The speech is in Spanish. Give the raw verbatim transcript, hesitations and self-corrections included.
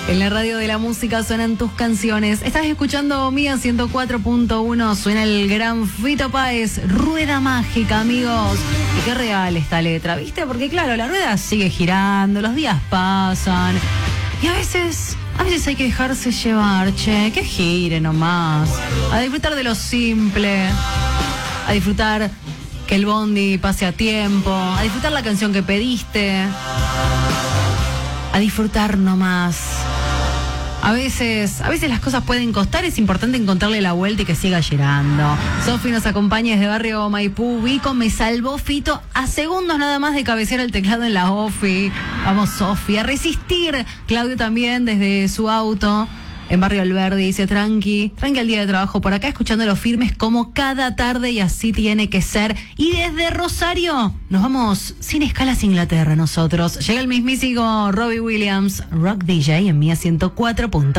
En la radio de la música suenan tus canciones. Estás escuchando Mía ciento cuatro punto uno. Suena el gran Fito Páez. Rueda mágica, amigos. Y qué real esta letra, ¿viste? Porque claro, la rueda sigue girando, los días pasan. Y a veces, a veces hay que dejarse llevar, che. Que gire nomás. A disfrutar de lo simple. A disfrutar que el bondi pase a tiempo. A disfrutar la canción que pediste. A disfrutar nomás. A veces, a veces las cosas pueden costar, es importante encontrarle la vuelta y que siga girando. Sofi nos acompaña desde barrio Maipú, Vico, me salvó Fito a segundos nada más de cabecear el teclado en la Ofi. Vamos, Sofi, a resistir. Claudio también desde su auto en barrio Alberdi dice, tranqui, tranqui al día de trabajo por acá, escuchando los firmes como cada tarde y así tiene que ser. Y desde Rosario nos vamos sin escalas a Inglaterra nosotros. Llega el mismísimo Robbie Williams, Rock D J en Mía ciento cuatro punto uno.